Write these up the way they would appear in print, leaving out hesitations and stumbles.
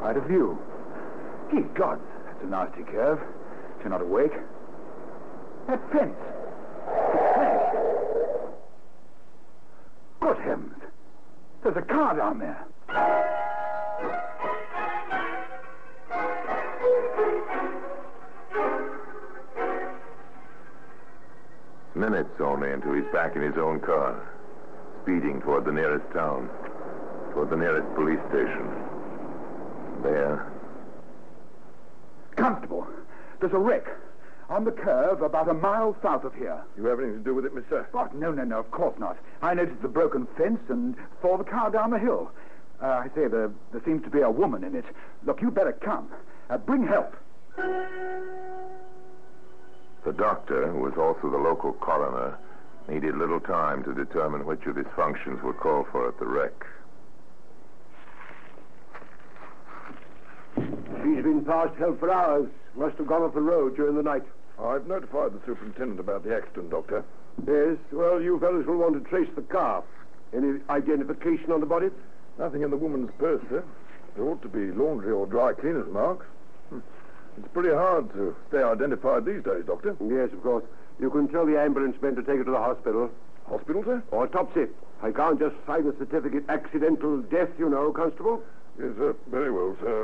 Quite a view. Good God, that's a nasty curve. If you're not awake. That fence. It's smashed. Good heavens. There's a car down there. Minutes only until he's back in his own car, speeding toward the nearest town, toward the nearest police station. There. Constable, there's a wreck on the curve about a mile south of here. You have anything to do with it, mister? Oh, no, of course not. I noticed the broken fence and saw the car down the hill. I say, there seems to be a woman in it. Look, you better come. Bring help. The doctor, who was also the local coroner, needed little time to determine which of his functions were called for at the wreck. She's been past help for hours. Must have gone off the road during the night. I've notified the superintendent about the accident, Doctor. Yes, well, you fellows will want to trace the car. Any identification on the body? Nothing in the woman's purse, sir. There ought to be laundry or dry cleaner's marks. It's pretty hard to stay identified these days, Doctor. Yes, of course. You can tell the ambulance men to take her to the hospital. Hospital, sir? Or autopsy. I can't just sign a certificate. Accidental death, you know, Constable. Yes, sir. Very well, sir.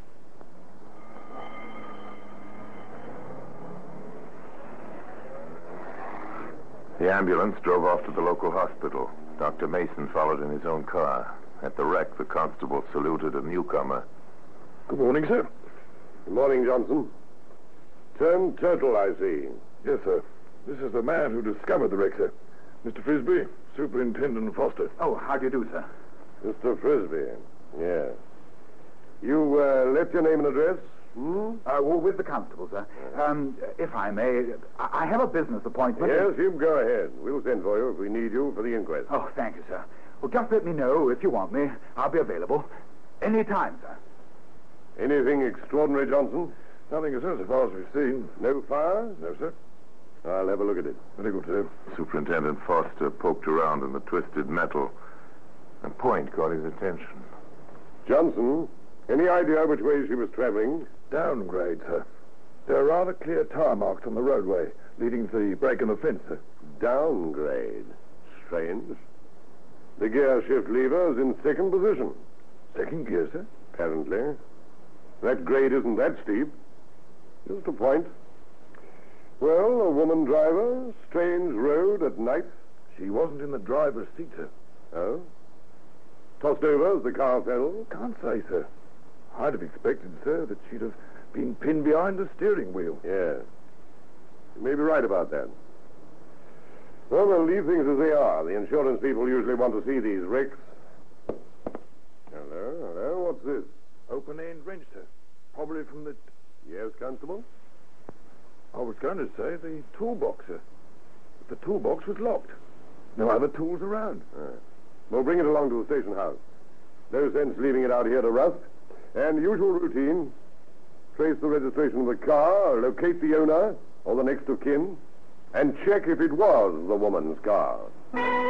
The ambulance drove off to the local hospital. Dr. Mason followed in his own car. At the wreck, the constable saluted a newcomer. Good morning, sir. Good morning, Johnson. Turned turtle, I see. Yes, sir. This is the man who discovered the wreck, sir. Mr. Frisbee, Superintendent Foster. Oh, how do you do, sir? Mr. Frisbee. Yes. You left your name and address? Well, with the constable, sir. If I may, I have a business appointment. Yes, you go ahead. We'll send for you if we need you for the inquest. Oh, thank you, sir. Well, just let me know if you want me. I'll be available. Any time, sir. Anything extraordinary, Johnson? Nothing, sir, so far as we've seen. No fire? No, sir. I'll have a look at it. Very good, sir. Superintendent Foster poked around in the twisted metal. A point caught his attention. Johnson, any idea which way she was traveling? Downgrade, sir. There are rather clear tire marks on the roadway leading to the break in the fence, sir. Downgrade. Strange. The gear shift lever is in second position. Second gear, sir? Apparently. That grade isn't that steep. Just a point. Well, a woman driver, strange road at night. She wasn't in the driver's seat, sir. Oh? Tossed over as the car fell? Can't say, sir. I'd have expected, sir, that she'd have been pinned behind the steering wheel. Yes. You may be right about that. Well, we'll leave things as they are. The insurance people usually want to see these wrecks. Hello? What's this? Open-end wrench, sir. Probably from the... Yes, Constable? I was going to say the toolbox, sir. But the toolbox was locked. No other tools around. We'll bring it along to the station house. No sense leaving it out here to rust. And usual routine. Trace the registration of the car, locate the owner, or the next of kin, and check if it was the woman's car.